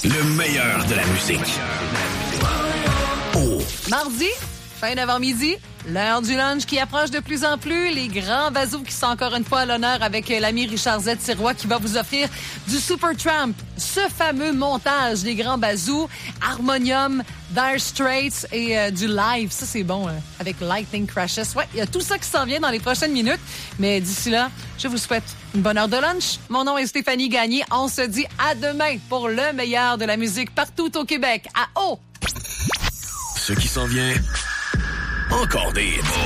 Le meilleur de la musique. Oh. Mardi, fin d'avant-midi, l'heure du lunch qui approche de plus en plus. Les grands bazous qui sont encore une fois à l'honneur avec l'ami Richard Z. Sirois qui va vous offrir du Supertramp. Ce fameux montage des grands bazous, Harmonium, Dire Straits et du live. Ça, c'est bon, avec Lightning Crashes. Ouais, il y a tout ça qui s'en vient dans les prochaines minutes. Mais d'ici là, je vous souhaite une bonne heure de lunch. Mon nom est Stéphanie Gagné. On se dit à demain pour le meilleur de la musique partout au Québec. À haut! Ce qui s'en vient, encore des hits.